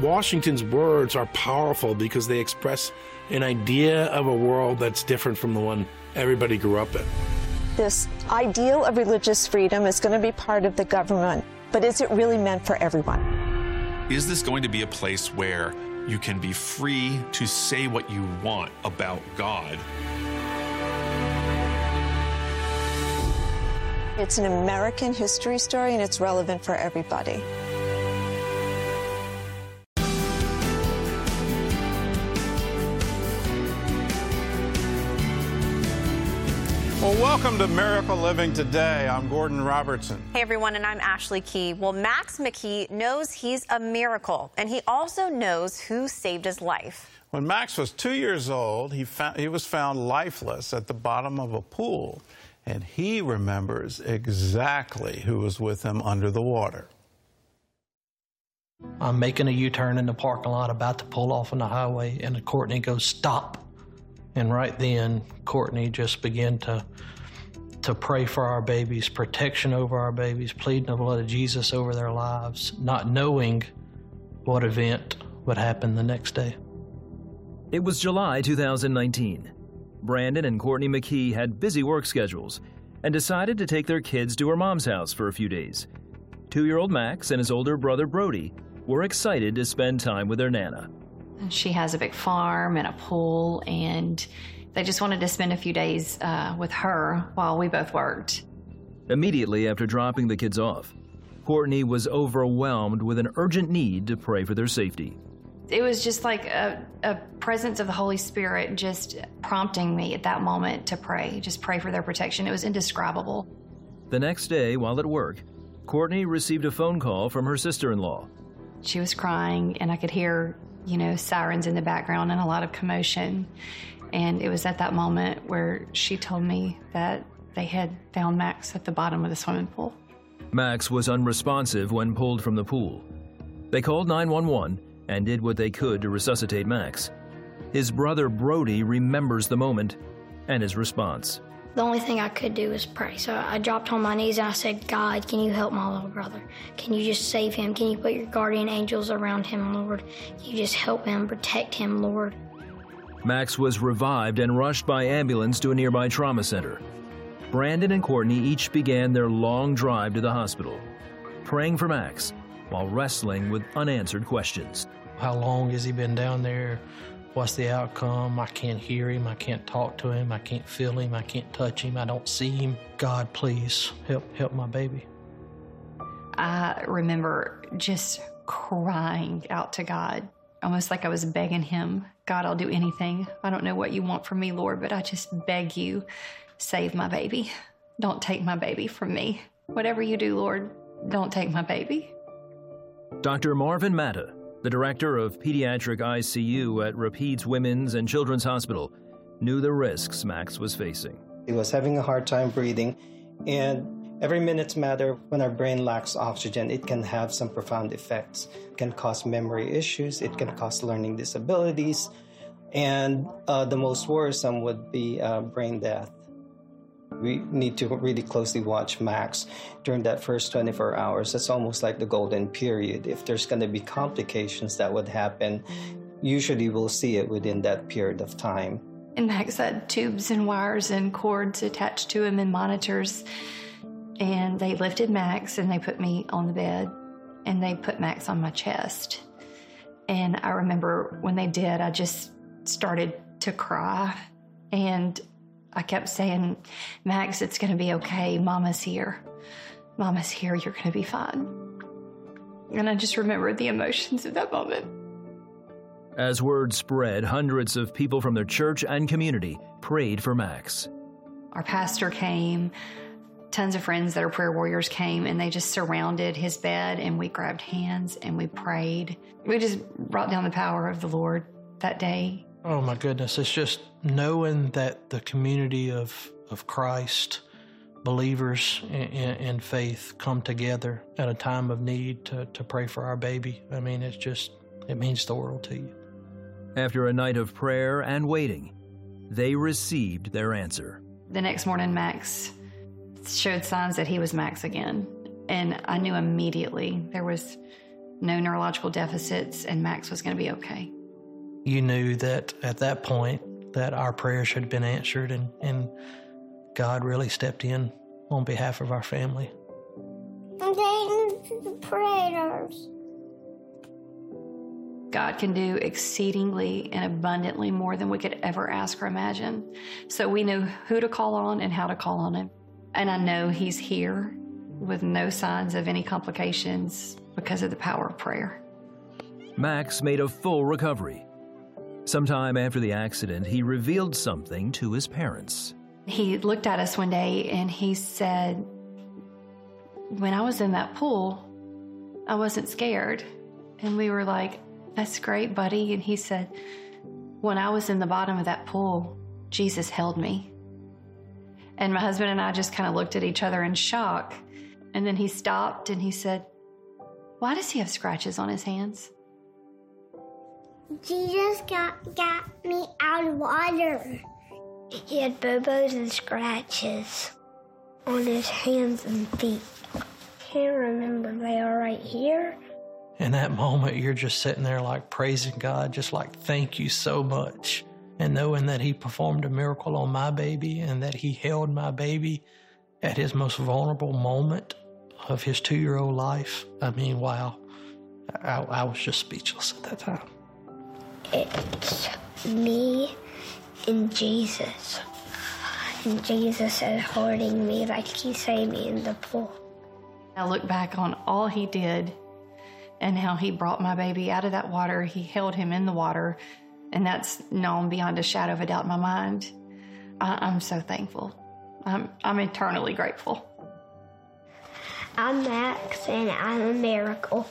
Washington's words are powerful because they express an idea of a world that's different from the one everybody grew up in. This ideal of religious freedom is going to be part of the government, but is it really meant for everyone? Is this going to be a place where you can be free to say what you want about God? It's an American history story, and it's relevant for everybody. Well, welcome to Miracle Living Today. I'm Gordon Robertson. Hey, everyone, and I'm Ashley Key. Well, Max McKee knows he's a miracle, and he also knows who saved his life. When Max was 2 years old, he was found lifeless at the bottom of a pool, and he remembers exactly who was with him under the water. I'm making a U-turn in the parking lot, about to pull off on the highway, and Courtney goes, "Stop." And right then, Courtney just began to pray for our babies, protection over our babies, pleading the blood of Jesus over their lives, not knowing what event would happen the next day. It was July 2019. Brandon and Courtney McKee had busy work schedules and decided to take their kids to her mom's house for a few days. 2-year-old Max and his older brother Brody were excited to spend time with their Nana. She has a big farm and a pool, and they just wanted to spend a few days with her while we both worked. Immediately after dropping the kids off, Courtney was overwhelmed with an urgent need to pray for their safety. It was just like a presence of the Holy Spirit just prompting me at that moment to pray, just pray for their protection. It was indescribable. The next day, while at work, Courtney received a phone call from her sister-in-law. She was crying, and I could hear, sirens in the background and a lot of commotion. And it was at that moment where she told me that they had found Max at the bottom of the swimming pool. Max was unresponsive when pulled from the pool. They called 911 and did what they could to resuscitate Max. His brother Brody remembers the moment and his response. The only thing I could do was pray. So I dropped on my knees and I said, "God, can you help my little brother? Can you just save him? Can you put your guardian angels around him, Lord? Can you just help him, protect him, Lord?" Max was revived and rushed by ambulance to a nearby trauma center. Brandon and Courtney each began their long drive to the hospital, praying for Max while wrestling with unanswered questions. How long has he been down there? What's the outcome? I can't hear him. I can't talk to him. I can't feel him. I can't touch him. I don't see him. God, please help my baby. I remember just crying out to God, almost like I was begging him, "God, I'll do anything. I don't know what you want from me, Lord, but I just beg you, save my baby. Don't take my baby from me. Whatever you do, Lord, don't take my baby." Dr. Marvin Matta, the director of pediatric ICU at Rapides Women's and Children's Hospital, knew the risks Max was facing. He was having a hard time breathing, and every minute's matter. When our brain lacks oxygen, it can have some profound effects. It can cause memory issues, it can cause learning disabilities, and the most worrisome would be brain death. We need to really closely watch Max during that first 24 hours. It's almost like the golden period. If there's going to be complications that would happen, usually we'll see it within that period of time. And Max had tubes and wires and cords attached to him and monitors. And they lifted Max and they put me on the bed and they put Max on my chest. And I remember when they did, I just started to cry. And I kept saying, "Max, it's going to be okay. Mama's here. Mama's here. You're going to be fine." And I just remember the emotions of that moment. As word spread, hundreds of people from their church and community prayed for Max. Our pastor came, tons of friends that are prayer warriors came, and they just surrounded his bed, and we grabbed hands and we prayed. We just brought down the power of the Lord that day. Oh my goodness, it's just knowing that the community of Christ, believers in faith, come together at a time of need to pray for our baby. I mean, it means the world to you. After a night of prayer and waiting, they received their answer. The next morning, Max showed signs that he was Max again. And I knew immediately there was no neurological deficits, and Max was going to be okay. You knew that at that point that our prayers had been answered, and God really stepped in on behalf of our family. The prayers. God can do exceedingly and abundantly more than we could ever ask or imagine. So we knew who to call on and how to call on him. And I know he's here with no signs of any complications because of the power of prayer. Max made a full recovery. Sometime after the accident, he revealed something to his parents. He looked at us one day and he said, when I was in that pool, I wasn't scared. And we were like, that's great, buddy. And he said, when I was in the bottom of that pool, Jesus held me. And my husband and I just kind of looked at each other in shock. And then he stopped and he said, why does he have scratches on his hands? Jesus got me out of water. He had bobos and scratches on his hands and feet. Can't remember, they are right here. In that moment, you're just sitting there like praising God, just like, thank you so much. And knowing that he performed a miracle on my baby and that he held my baby at his most vulnerable moment of his 2-year-old life. I mean, wow. I was just speechless at that time. It's me and Jesus. And Jesus is holding me like he saved me in the pool. I look back on all he did and how he brought my baby out of that water. He held him in the water, and that's known beyond a shadow of a doubt in my mind. I'm so thankful. I'm eternally grateful. I'm Max, and I'm a miracle.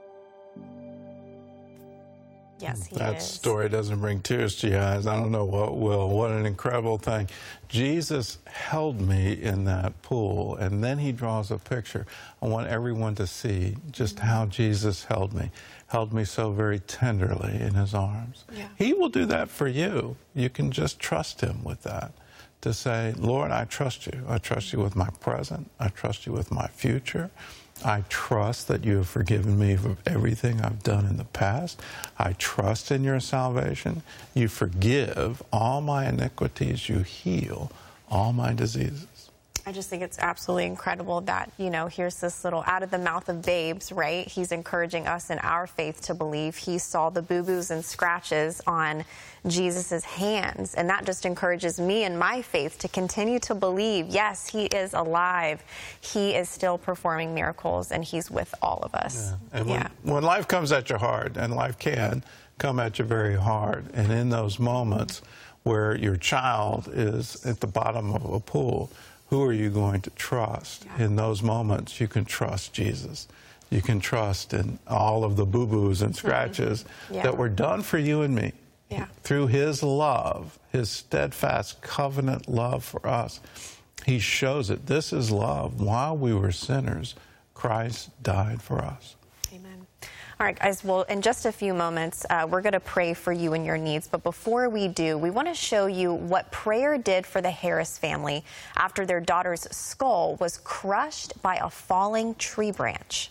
Yes, he That is. story doesn't bring tears to your eyes. I don't know what will. What an incredible thing. Jesus held me in that pool, and then he draws a picture. I want everyone to see just how Jesus held me so very tenderly in his arms. Yeah. He will do that for you. You can just trust him with that, to say, Lord, I trust you. I trust you with my present. I trust you with my future. I trust that you have forgiven me for everything I've done in the past. I trust in your salvation. You forgive all my iniquities. You heal all my diseases. I just think it's absolutely incredible that, here's this little out of the mouth of babes, right? He's encouraging us in our faith to believe. He saw the boo-boos and scratches on Jesus's hands. And that just encourages me in my faith to continue to believe, yes, he is alive. He is still performing miracles, and he's with all of us. Yeah. And when life comes at you hard, and life can come at you very hard, and in those moments where your child is at the bottom of a pool, who are you going to trust? Yeah. In those moments, you can trust Jesus. You can trust in all of the boo-boos and scratches that were done for you and me. Yeah. Through his love, his steadfast covenant love for us, he shows it. This is love. While we were sinners, Christ died for us. All right, guys, well, in just a few moments, we're going to pray for you and your needs. But before we do, we want to show you what prayer did for the Harris family after their daughter's skull was crushed by a falling tree branch.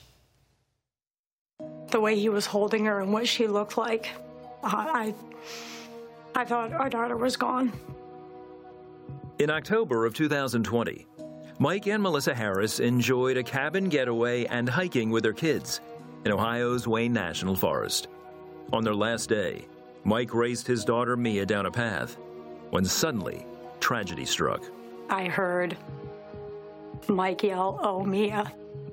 The way he was holding her and what she looked like, I thought our daughter was gone. In October of 2020, Mike and Melissa Harris enjoyed a cabin getaway and hiking with their kids in Ohio's Wayne National Forest. On their last day, Mike raced his daughter Mia down a path when suddenly tragedy struck. I heard Mike yell, "Oh, Mia."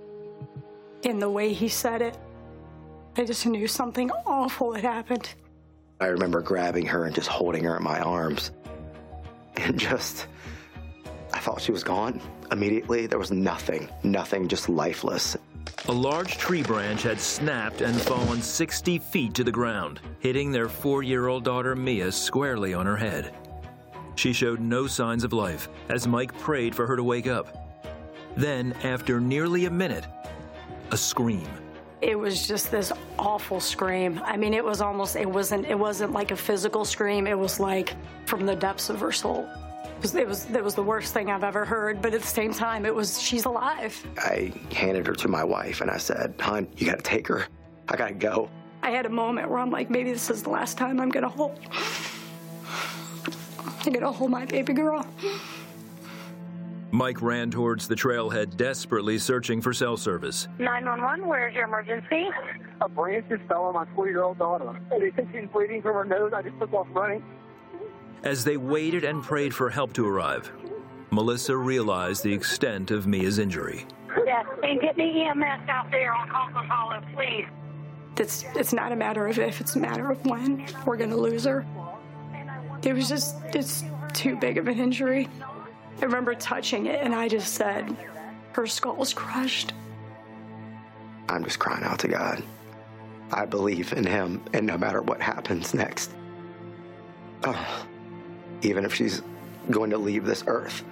In the way he said it, I just knew something awful had happened. I remember grabbing her and just holding her in my arms. And I thought she was gone. Immediately, there was nothing, just lifeless. A large tree branch had snapped and fallen 60 feet to the ground, hitting their 4-year-old daughter Mia squarely on her head. She showed no signs of life as Mike prayed for her to wake up. Then, after nearly a minute, a scream. It was just this awful scream. I mean, it wasn't like a physical scream. It was like from the depths of her soul. It was the worst thing I've ever heard, but at the same time, she's alive. I handed her to my wife and I said, "Hon, you gotta take her." I gotta go. I had a moment where I'm like, maybe this is the last time I'm gonna hold my baby girl. Mike ran towards the trailhead, desperately searching for cell service. 911, where's your emergency? A branch just fell on my 4-year-old daughter. They think she's bleeding from her nose. I just took off running. As they waited and prayed for help to arrive, Melissa realized the extent of Mia's injury. Yes, and get me EMS out there on Conklin Hollow, please. It's not a matter of if, it's a matter of when we're going to lose her. It's too big of an injury. I remember touching it, and I just said, her skull's crushed. I'm just crying out to God. I believe in him, and no matter what happens next, even if she's going to leave this earth,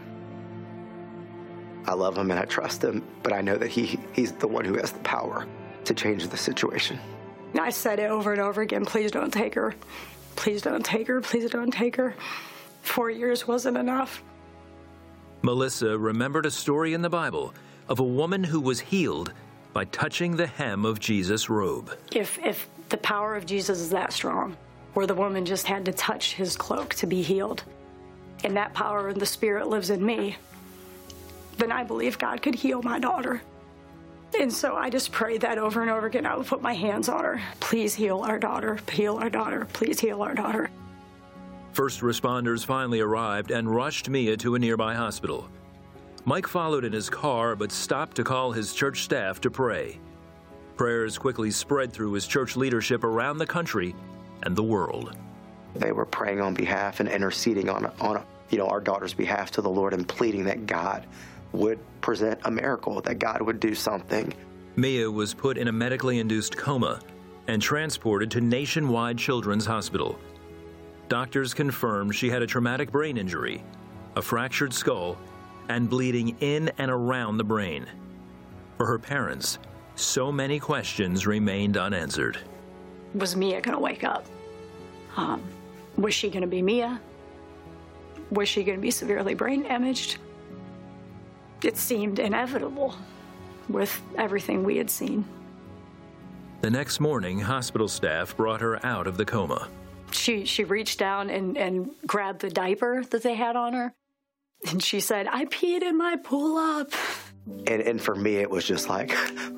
I love him and I trust him, but I know that he's the one who has the power to change the situation. I said it over and over again, please don't take her. Please don't take her. Please don't take her. 4 years wasn't enough. Melissa remembered a story in the Bible of a woman who was healed by touching the hem of Jesus' robe. If the power of Jesus is that strong, where the woman just had to touch his cloak to be healed, and that power of the Spirit lives in me, then I believe God could heal my daughter. And so I just prayed that over and over again. I would put my hands on her. Please heal our daughter. Heal our daughter. Please heal our daughter. First responders finally arrived and rushed Mia to a nearby hospital. Mike followed in his car but stopped to call his church staff to pray. Prayers quickly spread through his church leadership around the country and the world. They were praying on behalf and interceding on our daughter's behalf to the Lord and pleading that God would present a miracle, that God would do something. Mia was put in a medically induced coma and transported to Nationwide Children's Hospital. Doctors confirmed she had a traumatic brain injury, a fractured skull, and bleeding in and around the brain. For her parents, so many questions remained unanswered. Was Mia going to wake up? Was she going to be Mia? Was she going to be severely brain damaged? It seemed inevitable with everything we had seen. The next morning, hospital staff brought her out of the coma. She reached down and grabbed the diaper that they had on her, and she said, I peed in my pull-up. And for me, it was just like,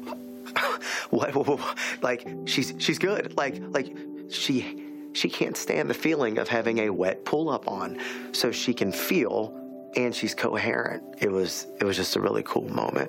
what? Like, she's good. Like she can't stand the feeling of having a wet pull-up on, so she can feel, and she's coherent. It was just a really cool moment.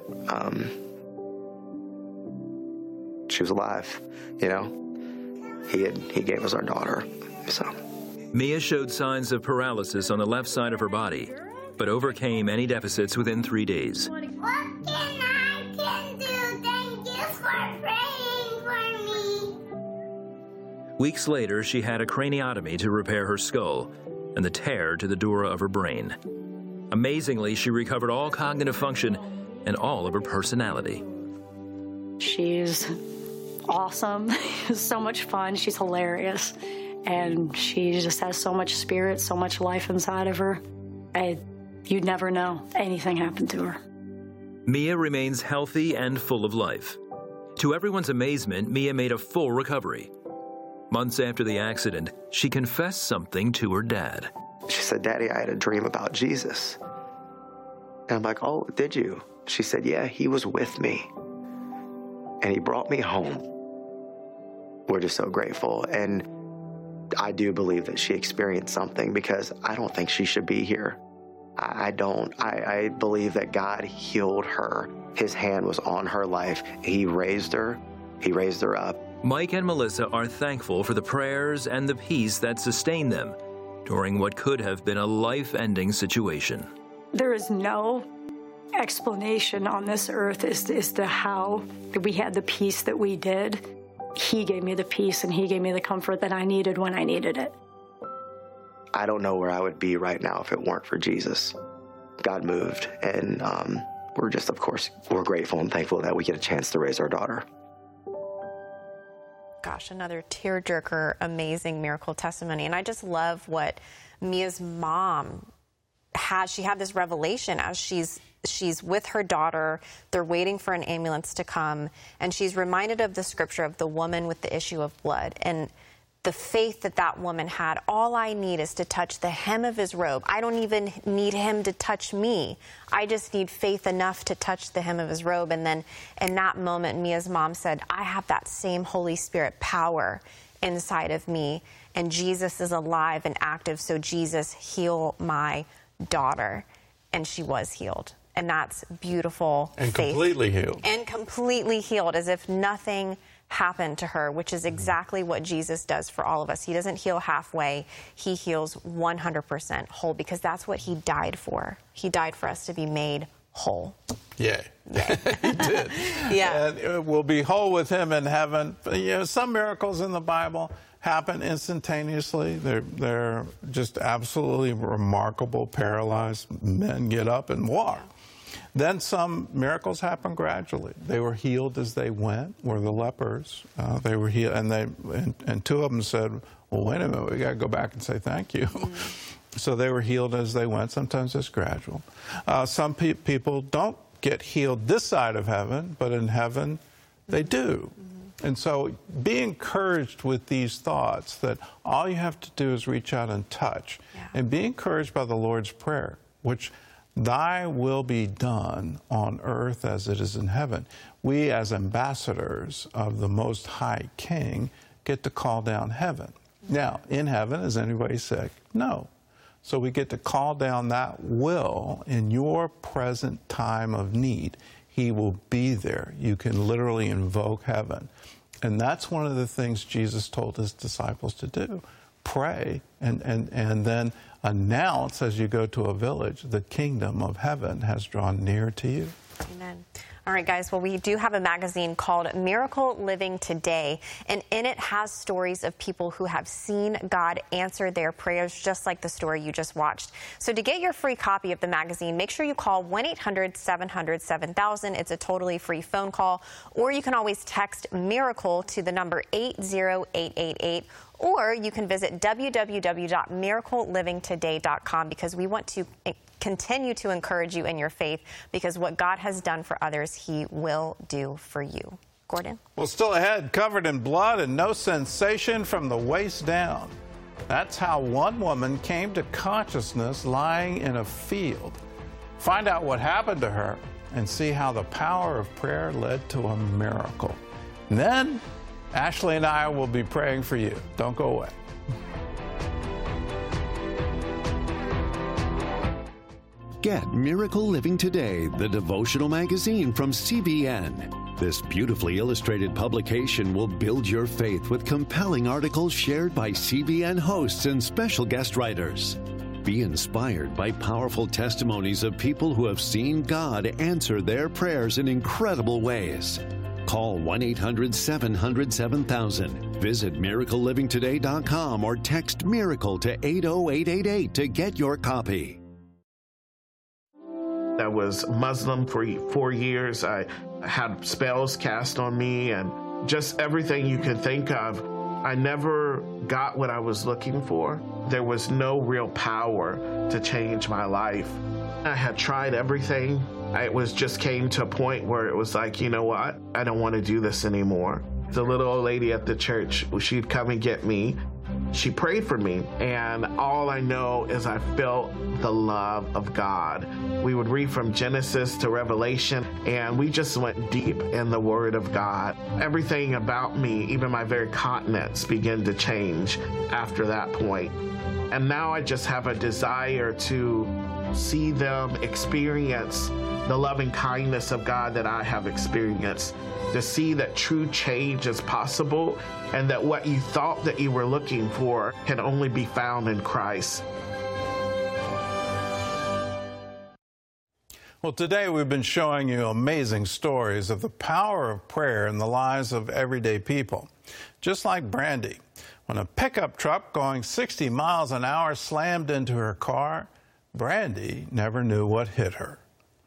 She was alive, you know. He gave us our daughter. So Mia showed signs of paralysis on the left side of her body, but overcame any deficits within 3 days. What can I do? Thank you for praying for me. Weeks later, she had a craniotomy to repair her skull and the tear to the dura of her brain. Amazingly, she recovered all cognitive function and all of her personality. She's awesome. So much fun. She's hilarious. And she just has so much spirit, so much life inside of her. You'd never know anything happened to her. Mia remains healthy and full of life. To everyone's amazement, Mia made a full recovery. Months after the accident, she confessed something to her dad. She said, Daddy, I had a dream about Jesus. And I'm like, oh, did you? She said, yeah, he was with me. And he brought me home. We're just so grateful. And I do believe that she experienced something, because I don't think she should be here. I don't. I believe that God healed her. His hand was on her life. He raised her. He raised her up. Mike and Melissa are thankful for the prayers and the peace that sustained them during what could have been a life-ending situation. There is no explanation on this earth as to how we had the peace that we did. He gave me the peace, and he gave me the comfort that I needed when I needed it. I don't know where I would be right now if it weren't for Jesus. God moved, and we're just, of course, we're grateful and thankful that we get a chance to raise our daughter. Gosh, another tearjerker, amazing miracle testimony. And I just love what Mia's mom had. She had this revelation as she's she's with her daughter. They're waiting for an ambulance to come. And she's reminded of the scripture of the woman with the issue of blood. And the faith that that woman had, all I need is to touch the hem of his robe. I don't even need him to touch me. I just need faith enough to touch the hem of his robe. And then in that moment, Mia's mom said, I have that same Holy Spirit power inside of me. And Jesus is alive and active. So Jesus, heal my daughter. And she was healed. And that's beautiful and faith. Completely healed. And completely healed, as if nothing happened to her, which is exactly what Jesus does for all of us. He doesn't heal halfway. He heals 100% whole, because that's what he died for. He died for us to be made whole. Yeah. He did. Yeah. And we'll be whole with him in heaven. You know, some miracles in the Bible happen instantaneously. They're just absolutely remarkable. Paralyzed men get up and walk. Then some miracles happen gradually. They were healed as they went, were the lepers. They were healed, and two of them said, well, wait a minute, we got to go back and say thank you. Mm-hmm. So they were healed as they went. Sometimes it's gradual. Some people don't get healed this side of heaven, but in heaven they do. Mm-hmm. And so be encouraged with these thoughts that all you have to do is reach out and touch. Yeah. And be encouraged by the Lord's Prayer, which Thy will be done on earth as it is in heaven. We, as ambassadors of the Most High King, get to call down heaven. Now, in heaven, is anybody sick? No. So we get to call down that will in your present time of need. He will be there. You can literally invoke heaven. And that's one of the things Jesus told his disciples to do. Pray and then announce as you go to a village, the kingdom of heaven has drawn near to you. Amen. All right, guys. Well, we do have a magazine called Miracle Living Today, and in it has stories of people who have seen God answer their prayers, just like the story you just watched. So to get your free copy of the magazine, make sure you call 1-800-700-7000. It's a totally free phone call, or you can always text MIRACLE to the number 80888. Or you can visit www.miraclelivingtoday.com, because we want to continue to encourage you in your faith, because what God has done for others, he will do for you. Gordon? Well, still ahead, covered in blood and no sensation from the waist down. That's how one woman came to consciousness lying in a field. Find out what happened to her and see how the power of prayer led to a miracle. And then Ashley and I will be praying for you. Don't go away. Get Miracle Living Today, the devotional magazine from CBN. This beautifully illustrated publication will build your faith with compelling articles shared by CBN hosts and special guest writers. Be inspired by powerful testimonies of people who have seen God answer their prayers in incredible ways. Call 1-800-700-7000. Visit miraclelivingtoday.com or text MIRACLE to 80888 to get your copy. I was Muslim for 4 years. I had spells cast on me and just everything you could think of. I never got what I was looking for. There was no real power to change my life. I had tried everything. It just came to a point where it was like, you know what? I don't want to do this anymore. The little old lady at the church, she'd come and get me. She prayed for me, and all I know is I felt the love of God. We would read from Genesis to Revelation, and we just went deep in the Word of God. Everything about me, even my very continence, began to change after that point. And now I just have a desire to see them experience the loving kindness of God that I have experienced, to see that true change is possible and that what you thought that you were looking for can only be found in Christ. Well, today we've been showing you amazing stories of the power of prayer in the lives of everyday people. Just like Brandy, when a pickup truck going 60 miles an hour slammed into her car, Brandy never knew what hit her.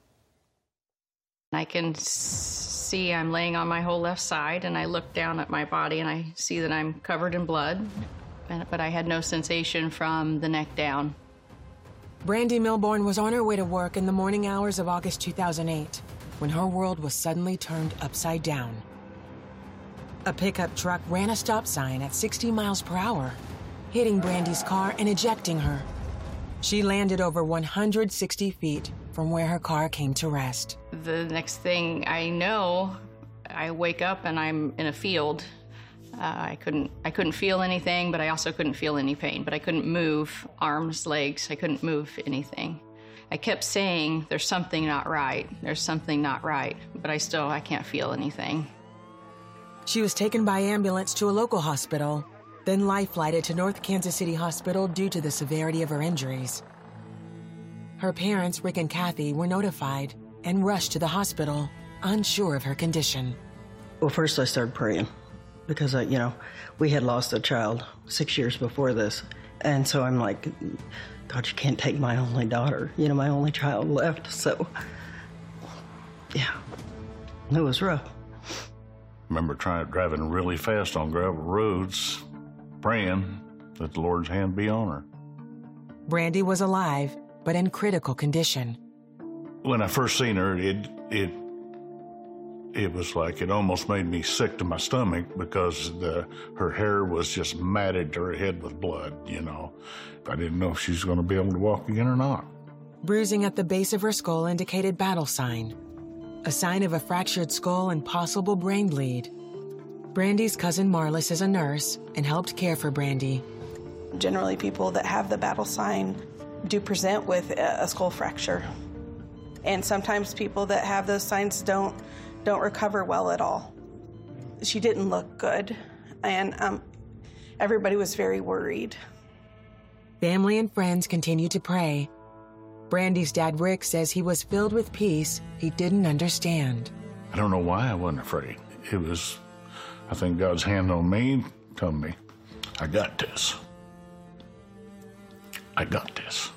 I can see I'm laying on my whole left side, and I look down at my body and I see that I'm covered in blood, but I had no sensation from the neck down. Brandy Milbourne was on her way to work in the morning hours of August 2008 when her world was suddenly turned upside down. A pickup truck ran a stop sign at 60 miles per hour, hitting Brandy's car and ejecting her. She landed over 160 feet from where her car came to rest. The next thing I know, I wake up and I'm in a field. I couldn't feel anything, but I also couldn't feel any pain. But I couldn't move arms, legs. I couldn't move anything. I kept saying, "There's something not right. There's something not right." But I can't feel anything. She was taken by ambulance to a local hospital, then life-flighted to North Kansas City Hospital due to the severity of her injuries. Her parents, Rick and Kathy, were notified and rushed to the hospital, unsure of her condition. Well, first I started praying because, we had lost a child 6 years before this. And so I'm like, God, you can't take my only daughter, my only child left. So, yeah, it was rough. I remember driving really fast on gravel roads, praying that the Lord's hand be on her. Brandy was alive, but in critical condition. When I first seen her, it was like it almost made me sick to my stomach because her hair was just matted to her head with blood, I didn't know if she was going to be able to walk again or not. Bruising at the base of her skull indicated battle sign, a sign of a fractured skull and possible brain bleed. Brandy's cousin Marlis is a nurse and helped care for Brandy. Generally, people that have the battle sign do present with a skull fracture. And sometimes people that have those signs don't recover well at all. She didn't look good, and everybody was very worried. Family and friends continued to pray. Brandy's dad, Rick, says he was filled with peace he didn't understand. I don't know why I wasn't afraid. It was, I think, God's hand on me telling me, I got this. I got this.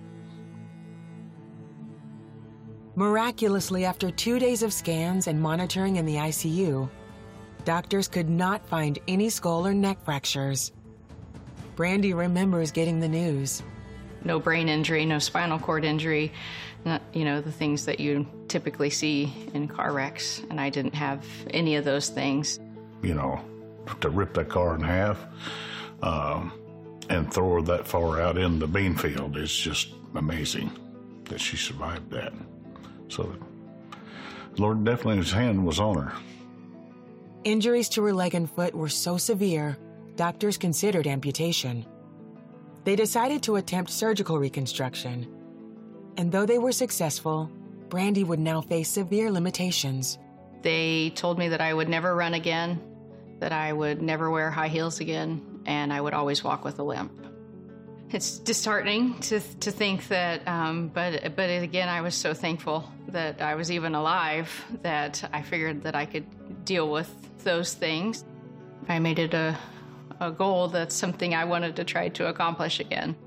Miraculously, after 2 days of scans and monitoring in the ICU, doctors could not find any skull or neck fractures. Brandy remembers getting the news. No brain injury, no spinal cord injury, the things that you typically see in car wrecks, and I didn't have any of those things. To rip that car in half and throw her that far out in the bean field is just amazing that she survived that. So, the Lord definitely, his hand was on her. Injuries to her leg and foot were so severe, doctors considered amputation. They decided to attempt surgical reconstruction. And though they were successful, Brandy would now face severe limitations. They told me that I would never run again, that I would never wear high heels again, and I would always walk with a limp. It's disheartening to think that, but again, I was so thankful that I was even alive that I figured that I could deal with those things. I made it a goal that's something I wanted to try to accomplish again.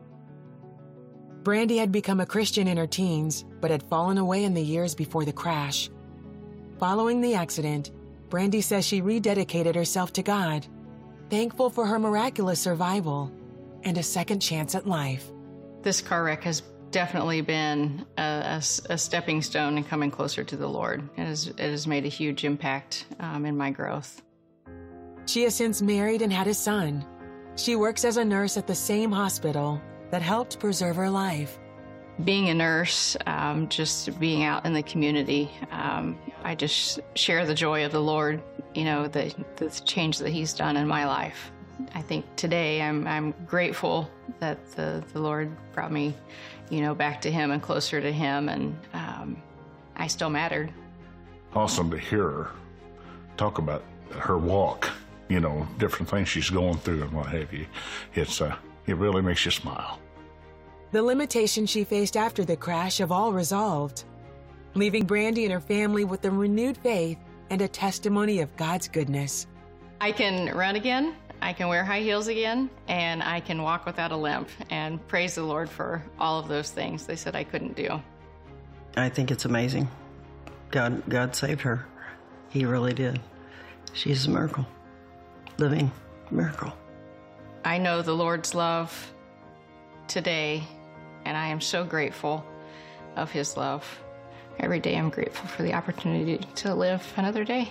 Brandy had become a Christian in her teens, but had fallen away in the years before the crash. Following the accident, Brandy says she rededicated herself to God, thankful for her miraculous survival and a second chance at life. This car wreck has definitely been a stepping stone in coming closer to the Lord. It has made a huge impact in my growth. She has since married and had a son. She works as a nurse at the same hospital that helped preserve her life. Being a nurse, just being out in the community, I just share the joy of the Lord, the change that He's done in my life. I think today I'm grateful that the Lord brought me, back to Him and closer to Him, and I still mattered. Awesome to hear her talk about her walk, different things she's going through and what have you. It really makes you smile. The limitations she faced after the crash have all resolved, leaving Brandy and her family with a renewed faith and a testimony of God's goodness. I can run again, I can wear high heels again, and I can walk without a limp, and praise the Lord for all of those things they said I couldn't do. I think it's amazing. God saved her. He really did. She's a miracle. Living miracle. I know the Lord's love today And I am so grateful of his love. Every day I'm grateful for the opportunity to live another day.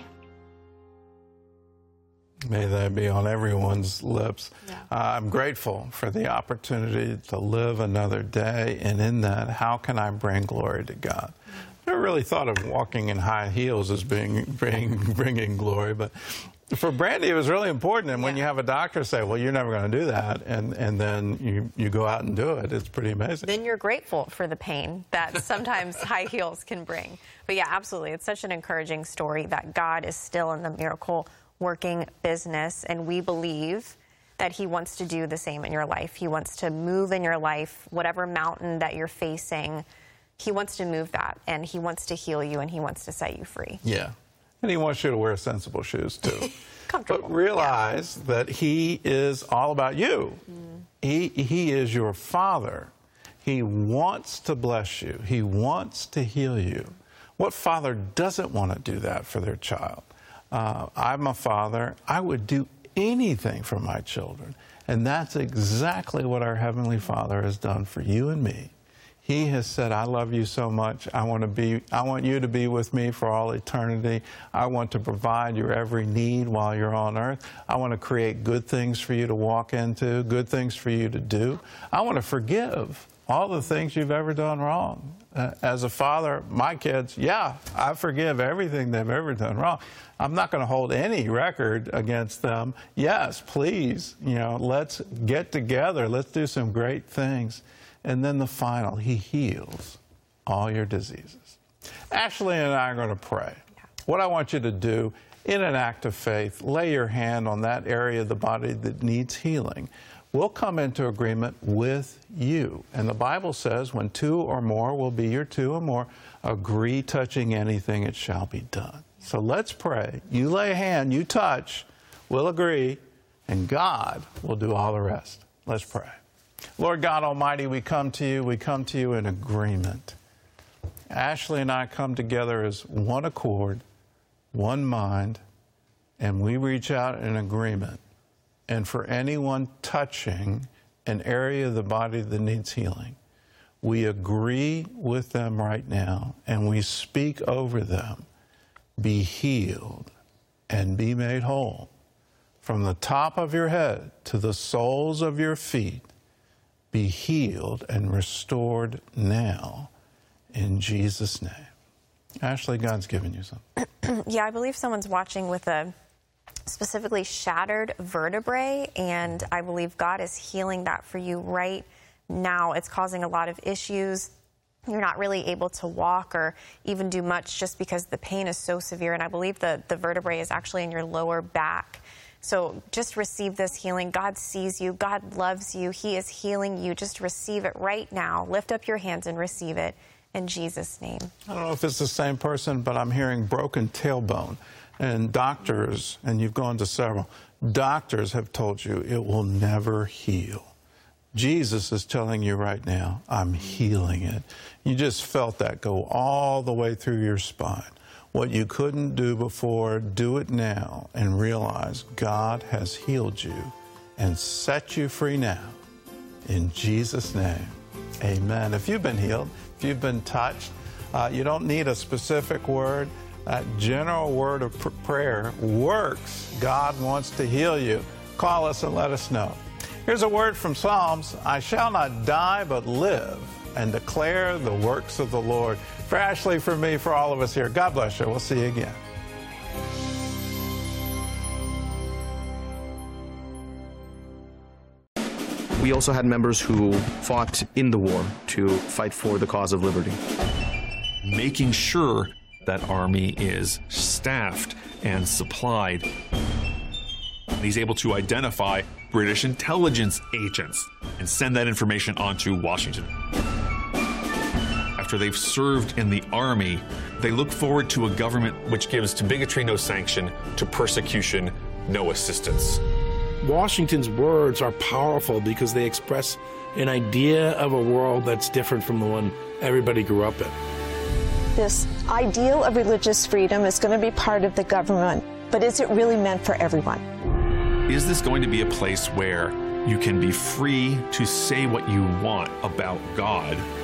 May that be on everyone's lips. Yeah. I'm grateful for the opportunity to live another day, and in that, how can I bring glory to God? I never really thought of walking in high heels as bringing glory, but for Brandy, it was really important. And when you have a doctor say, well, you're never going to do that, and then you go out and do it, it's pretty amazing. Then you're grateful for the pain that sometimes high heels can bring. But yeah, absolutely. It's such an encouraging story that God is still in the miracle working business, and we believe that he wants to do the same in your life. He wants to move in your life, whatever mountain that you're facing, he wants to move that, and he wants to heal you, and he wants to set you free. Yeah. And he wants you to wear sensible shoes, too. But realize that he is all about you. He is your Father. He wants to bless you. He wants to heal you. What father doesn't want to do that for their child? I'm a father. I would do anything for my children. And that's exactly what our Heavenly Father has done for you and me. He has said, I love you so much. I want you to be with me for all eternity. I want to provide your every need while you're on earth. I want to create good things for you to walk into, good things for you to do. I want to forgive all the things you've ever done wrong. As a father, my kids, I forgive everything they've ever done wrong. I'm not going to hold any record against them. Yes, please, let's get together. Let's do some great things. And then the final, he heals all your diseases. Ashley and I are going to pray. What I want you to do, in an act of faith, lay your hand on that area of the body that needs healing. We'll come into agreement with you. And the Bible says, when two or more will be your two or more, agree touching anything, it shall be done. So let's pray. You lay a hand, you touch, we'll agree, and God will do all the rest. Let's pray. Lord God Almighty, we come to you in agreement. Ashley and I come together as one accord, one mind, and we reach out in agreement. And for anyone touching an area of the body that needs healing, we agree with them right now, and we speak over them. Be healed and be made whole. From the top of your head to the soles of your feet, be healed and restored now in Jesus' name. Ashley, God's given you something. Yeah, I believe someone's watching with a specifically shattered vertebrae, and I believe God is healing that for you right now. It's causing a lot of issues. You're not really able to walk or even do much just because the pain is so severe, and I believe the vertebrae is actually in your lower back. So just receive this healing. God sees you. God loves you. He is healing you. Just receive it right now. Lift up your hands and receive it in Jesus' name. I don't know if it's the same person, but I'm hearing broken tailbone. And doctors, and you've gone to several, doctors have told you it will never heal. Jesus is telling you right now, I'm healing it. You just felt that go all the way through your spine. What you couldn't do before, do it now and realize God has healed you and set you free now. In Jesus' name, amen. If you've been healed, if you've been touched, you don't need a specific word. That general word of prayer works. God wants to heal you. Call us and let us know. Here's a word from Psalms. I shall not die but live and declare the works of the Lord. For Ashley, for me, for all of us here, God bless you. We'll see you again. We also had members who fought in the war to fight for the cause of liberty. Making sure that Army is staffed and supplied. He's able to identify British intelligence agents and send that information on to Washington. After they've served in the Army, they look forward to a government which gives to bigotry no sanction, to persecution no assistance. Washington's words are powerful because they express an idea of a world that's different from the one everybody grew up in. This ideal of religious freedom is going to be part of the government, but is it really meant for everyone? Is this going to be a place where You can be free to say what you want about God